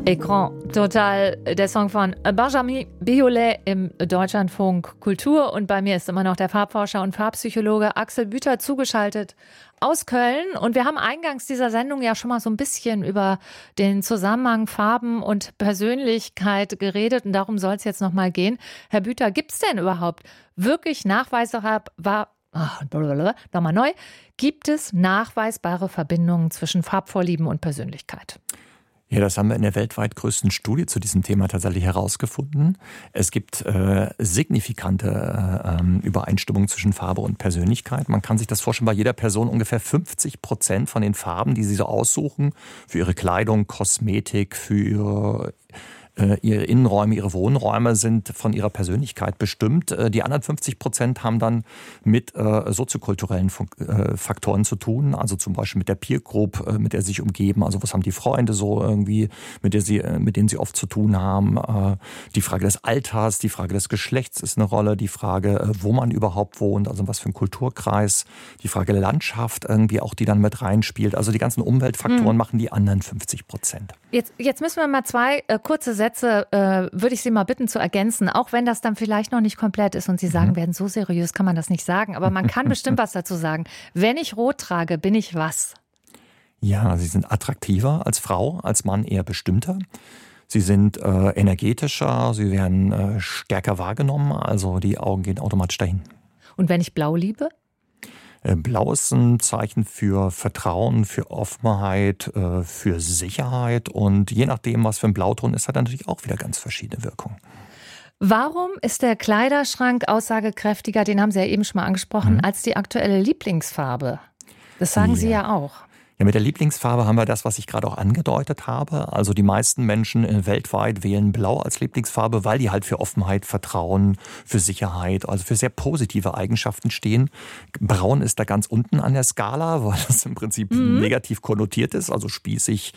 Écran, total der Song von Benjamin Biolay im Deutschlandfunk Kultur. Und bei mir ist immer noch der Farbforscher und Farbpsychologe Axel Büter zugeschaltet aus Köln. Und wir haben eingangs dieser Sendung ja schon mal so ein bisschen über den Zusammenhang Farben und Persönlichkeit geredet. Und darum soll es jetzt noch mal gehen. Herr Büter, gibt es denn überhaupt wirklich gibt es nachweisbare Verbindungen zwischen Farbvorlieben und Persönlichkeit? Ja, das haben wir in der weltweit größten Studie zu diesem Thema tatsächlich herausgefunden. Es gibt signifikante Übereinstimmungen zwischen Farbe und Persönlichkeit. Man kann sich das vorstellen, bei jeder Person ungefähr 50% von den Farben, die sie so aussuchen, für ihre Kleidung, Kosmetik, für ihre Innenräume, ihre Wohnräume sind von ihrer Persönlichkeit bestimmt. Die anderen 50% haben dann mit soziokulturellen Faktoren zu tun, also zum Beispiel mit der Peer Group, mit der sie sich umgeben. Also was haben die Freunde so irgendwie, mit denen sie oft zu tun haben. Die Frage des Alters, die Frage des Geschlechts ist eine Rolle, die Frage, wo man überhaupt wohnt, also was für ein Kulturkreis, die Frage der Landschaft irgendwie auch, die dann mit reinspielt. Also die ganzen Umweltfaktoren machen die anderen 50%. Jetzt müssen wir mal zwei kurze Sätze, würde ich Sie mal bitten zu ergänzen, auch wenn das dann vielleicht noch nicht komplett ist und Sie sagen werden, so seriös kann man das nicht sagen, aber man kann bestimmt was dazu sagen. Wenn ich rot trage, bin ich was? Ja, Sie sind attraktiver als Frau, als Mann eher bestimmter. Sie sind energetischer, Sie werden stärker wahrgenommen, also die Augen gehen automatisch dahin. Und wenn ich blau liebe? Blau ist ein Zeichen für Vertrauen, für Offenheit, für Sicherheit. Und je nachdem, was für ein Blauton ist, hat er natürlich auch wieder ganz verschiedene Wirkungen. Warum ist der Kleiderschrank aussagekräftiger, den haben Sie ja eben schon mal angesprochen, als die aktuelle Lieblingsfarbe? Das sagen Sie ja auch. Ja, mit der Lieblingsfarbe haben wir das, was ich gerade auch angedeutet habe. Also die meisten Menschen weltweit wählen Blau als Lieblingsfarbe, weil die halt für Offenheit, Vertrauen, für Sicherheit, also für sehr positive Eigenschaften stehen. Braun ist da ganz unten an der Skala, weil das im Prinzip negativ konnotiert ist, also spießig,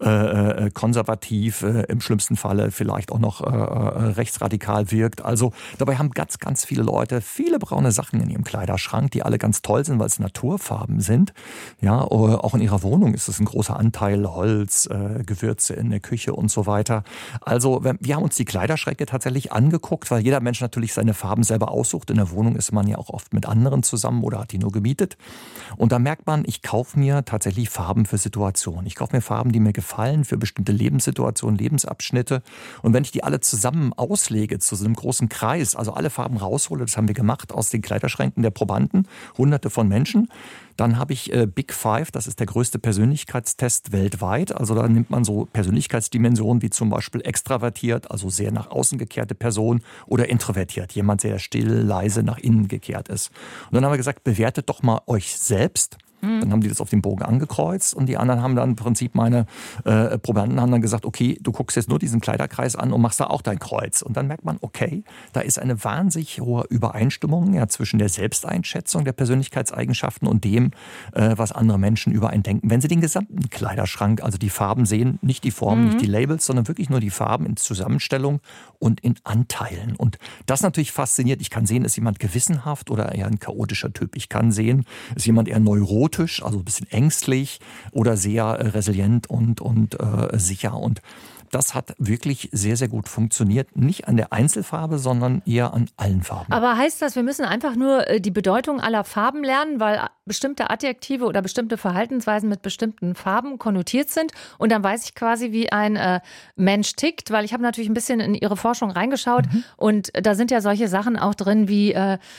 konservativ, im schlimmsten Falle vielleicht auch noch rechtsradikal wirkt. Also dabei haben ganz, ganz viele Leute viele braune Sachen in ihrem Kleiderschrank, die alle ganz toll sind, weil es Naturfarben sind. Ja, auch in ihrer Wohnung ist es ein großer Anteil Holz, Gewürze in der Küche und so weiter. Also wir haben uns die Kleiderschränke tatsächlich angeguckt, weil jeder Mensch natürlich seine Farben selber aussucht. In der Wohnung ist man ja auch oft mit anderen zusammen oder hat die nur gemietet. Und da merkt man, ich kaufe mir tatsächlich Farben für Situationen. Ich kaufe mir Farben, die mir gefallen, für bestimmte Lebenssituationen, Lebensabschnitte. Und wenn ich die alle zusammen auslege zu so einem großen Kreis, also alle Farben raushole, das haben wir gemacht aus den Kleiderschränken der Probanden, Hunderte von Menschen, dann habe ich Big Five, das ist der größte Persönlichkeitstest weltweit. Also da nimmt man so Persönlichkeitsdimensionen wie zum Beispiel extravertiert, also sehr nach außen gekehrte Person, oder introvertiert, jemand sehr still, leise nach innen gekehrt ist. Und dann haben wir gesagt, bewertet doch mal euch selbst. Dann haben die das auf dem Bogen angekreuzt und die anderen haben dann im Prinzip, meine Probanden haben dann gesagt, okay, du guckst jetzt nur diesen Kleiderkreis an und machst da auch dein Kreuz. Und dann merkt man, okay, da ist eine wahnsinnig hohe Übereinstimmung zwischen der Selbsteinschätzung der Persönlichkeitseigenschaften und dem, was andere Menschen über einen denken. Wenn sie den gesamten Kleiderschrank, also die Farben sehen, nicht die Formen, nicht die Labels, sondern wirklich nur die Farben in Zusammenstellung und in Anteilen. Und das natürlich fasziniert. Ich kann sehen, ist jemand gewissenhaft oder eher ein chaotischer Typ. Ich kann sehen, ist jemand eher neurotisch, also ein bisschen ängstlich oder sehr resilient und sicher. Und das hat wirklich sehr, sehr gut funktioniert. Nicht an der Einzelfarbe, sondern eher an allen Farben. Aber heißt das, wir müssen einfach nur die Bedeutung aller Farben lernen, weil bestimmte Adjektive oder bestimmte Verhaltensweisen mit bestimmten Farben konnotiert sind? Und dann weiß ich quasi, wie ein Mensch tickt, weil ich habe natürlich ein bisschen in Ihre Forschung reingeschaut und da sind ja solche Sachen auch drin wie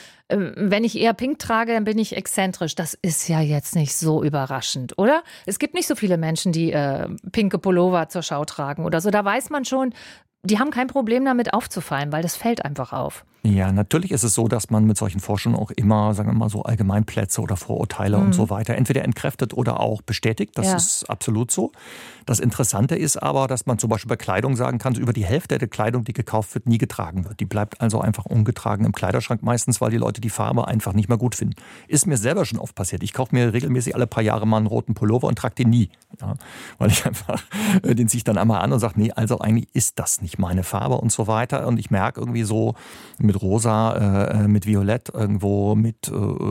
wenn ich eher pink trage, dann bin ich exzentrisch. Das ist ja jetzt nicht so überraschend, oder? Es gibt nicht so viele Menschen, die pinke Pullover zur Schau tragen oder so. Da weiß man schon, die haben kein Problem damit aufzufallen, weil das fällt einfach auf. Ja, natürlich ist es so, dass man mit solchen Forschungen auch immer, sagen wir mal so, Allgemeinplätze oder Vorurteile und so weiter entweder entkräftet oder auch bestätigt. Das ist absolut so. Das Interessante ist aber, dass man zum Beispiel bei Kleidung sagen kann, so über die Hälfte der Kleidung, die gekauft wird, nie getragen wird. Die bleibt also einfach ungetragen im Kleiderschrank meistens, weil die Leute die Farbe einfach nicht mehr gut finden. Ist mir selber schon oft passiert. Ich kaufe mir regelmäßig alle paar Jahre mal einen roten Pullover und trage den nie. Ja, weil ich einfach, den ziehe ich dann einmal an und sage, nee, also eigentlich ist das nicht meine Farbe und so weiter. Und ich merke irgendwie so, mit mit Rosa, mit Violett irgendwo, mit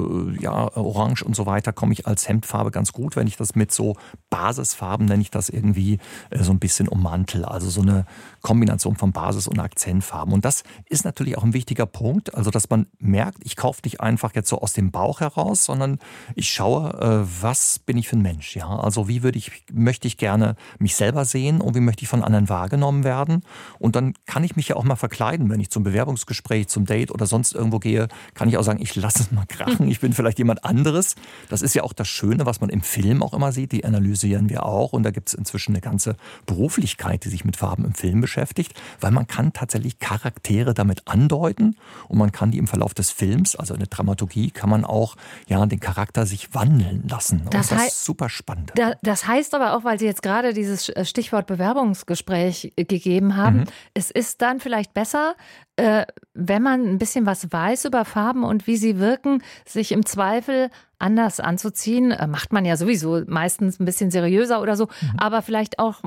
Orange und so weiter, komme ich als Hemdfarbe ganz gut, wenn ich das mit so Basisfarben, nenne ich das irgendwie, so ein bisschen ummantel. Also so eine Kombination von Basis- und Akzentfarben. Und das ist natürlich auch ein wichtiger Punkt, also dass man merkt, ich kaufe nicht einfach jetzt so aus dem Bauch heraus, sondern ich schaue, was bin ich für ein Mensch. Ja? Also wie möchte ich gerne mich selber sehen und wie möchte ich von anderen wahrgenommen werden. Und dann kann ich mich ja auch mal verkleiden, wenn ich zum Bewerbungsgespräch, zum Date oder sonst irgendwo gehe, kann ich auch sagen, ich lasse es mal krachen, ich bin vielleicht jemand anderes. Das ist ja auch das Schöne, was man im Film auch immer sieht, die analysieren wir auch. Und da gibt es inzwischen eine ganze Beruflichkeit, die sich mit Farben im Film beschäftigt, weil man kann tatsächlich Charaktere damit andeuten und man kann die im Verlauf des Films, also in der Dramaturgie, kann man auch den Charakter sich wandeln lassen. Und das ist super spannend. Das heißt aber auch, weil Sie jetzt gerade dieses Stichwort Bewerbungsgespräch gegeben haben, es ist dann vielleicht besser, wenn man ein bisschen was weiß über Farben und wie sie wirken, sich im Zweifel anders anzuziehen. Macht man ja sowieso meistens ein bisschen seriöser oder so, aber vielleicht auch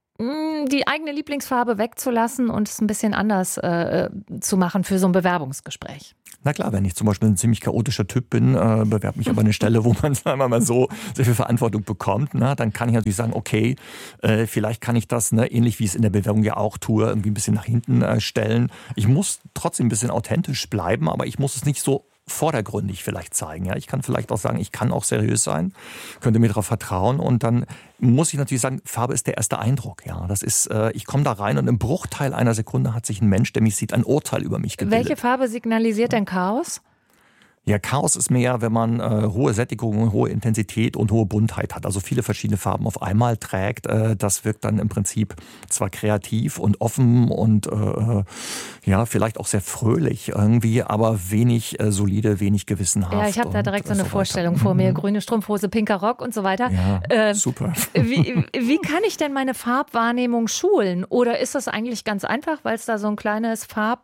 die eigene Lieblingsfarbe wegzulassen und es ein bisschen anders zu machen für so ein Bewerbungsgespräch. Na klar, wenn ich zum Beispiel ein ziemlich chaotischer Typ bin, bewerbe mich aber eine Stelle, wo man, sagen wir mal so, sehr viel Verantwortung bekommt, dann kann ich natürlich sagen, okay, vielleicht kann ich das, ähnlich wie ich es in der Bewerbung ja auch tue, irgendwie ein bisschen nach hinten stellen. Ich muss trotzdem ein bisschen authentisch bleiben, aber ich muss es nicht so vordergründig vielleicht zeigen. Ja, ich kann vielleicht auch sagen, ich kann auch seriös sein, könnte mir darauf vertrauen und dann muss ich natürlich sagen, Farbe ist der erste Eindruck. Ja, das ist, ich komme da rein und im Bruchteil einer Sekunde hat sich ein Mensch, der mich sieht, ein Urteil über mich gebildet. Welche Farbe signalisiert denn Chaos? Ja, Chaos ist mehr, wenn man hohe Sättigung, hohe Intensität und hohe Buntheit hat. Also viele verschiedene Farben auf einmal trägt. Das wirkt dann im Prinzip zwar kreativ und offen und vielleicht auch sehr fröhlich irgendwie, aber wenig solide, wenig gewissenhaft. Ja, ich habe da direkt so eine Vorstellung vor mir. Grüne Strumpfhose, pinker Rock und so weiter. Ja, super. Wie kann ich denn meine Farbwahrnehmung schulen? Oder ist das eigentlich ganz einfach, weil es da so ein kleines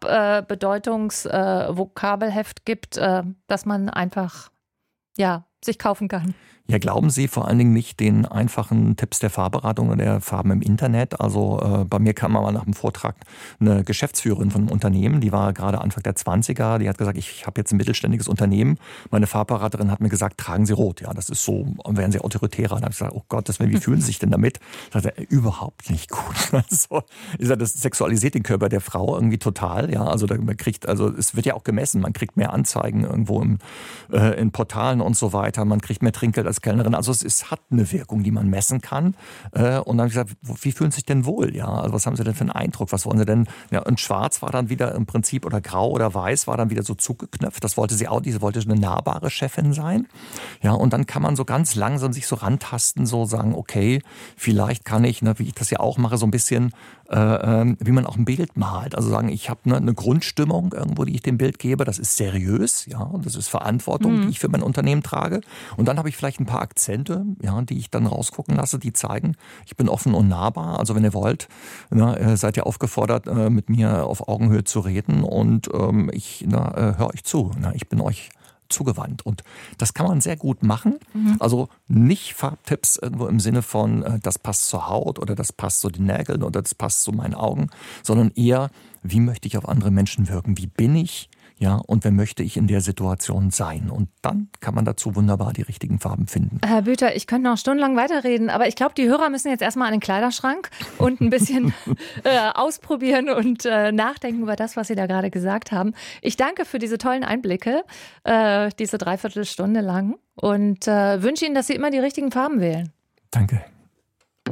Farbbedeutungs-Vokabelheft gibt, dass man einfach sich kaufen kann? Ja, glauben Sie vor allen Dingen nicht den einfachen Tipps der Farbberatung oder der Farben im Internet. Also bei mir kam mal nach dem Vortrag eine Geschäftsführerin von einem Unternehmen, die war gerade Anfang der 20er, die hat gesagt, ich habe jetzt ein mittelständiges Unternehmen. Meine Farbberaterin hat mir gesagt, tragen Sie rot. Ja, das ist so, werden Sie autoritärer. Dann habe ich gesagt, oh Gott, wie fühlen Sie sich denn damit? Ich sagte, überhaupt nicht gut. Also, ich sage, das sexualisiert den Körper der Frau irgendwie total. Ja, also es wird ja auch gemessen. Man kriegt mehr Anzeigen irgendwo in Portalen und so weiter. Man kriegt mehr Trinkgeld als Kellnerin. Also es hat eine Wirkung, die man messen kann. Und dann habe ich gesagt, wie fühlen Sie sich denn wohl? Ja, also was haben Sie denn für einen Eindruck? Was wollen Sie denn? Ja, und schwarz war dann wieder im Prinzip, oder grau oder weiß war dann wieder so zugeknöpft. Das wollte sie auch, sie wollte eine nahbare Chefin sein. Ja, und dann kann man so ganz langsam sich so rantasten, so sagen, okay, vielleicht kann ich, wie ich das ja auch mache, so ein bisschen, wie man auch ein Bild malt. Also sagen, ich habe eine Grundstimmung irgendwo, die ich dem Bild gebe. Das ist seriös, ja, und das ist Verantwortung, die ich für mein Unternehmen trage. Und dann habe ich vielleicht ein paar Akzente, die ich dann rausgucken lasse, die zeigen, ich bin offen und nahbar. Also wenn ihr wollt, seid ihr aufgefordert, mit mir auf Augenhöhe zu reden und ich höre euch zu. Ich bin euch zugewandt. Und das kann man sehr gut machen. Also nicht Farbtipps irgendwo im Sinne von, das passt zur Haut oder das passt zu den Nägeln oder das passt zu meinen Augen, sondern eher, wie möchte ich auf andere Menschen wirken? Wie bin ich? Ja, und wer möchte ich in der Situation sein? Und dann kann man dazu wunderbar die richtigen Farben finden. Herr Büter, ich könnte noch stundenlang weiterreden, aber ich glaube, die Hörer müssen jetzt erstmal an den Kleiderschrank und ein bisschen ausprobieren und nachdenken über das, was Sie da gerade gesagt haben. Ich danke für diese tollen Einblicke, diese Dreiviertelstunde lang und wünsche Ihnen, dass Sie immer die richtigen Farben wählen. Danke.